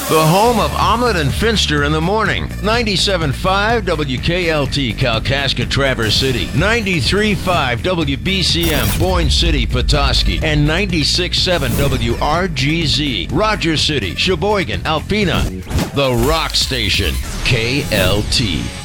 The home of Omelet and Finster in the morning. 97.5 WKLT, Kalkaska, Traverse City. 93.5 WBCM, Boyne City, Petoskey. And 96.7 WRGZ, Rogers City, Sheboygan, Alpena. The Rock Station, KLT.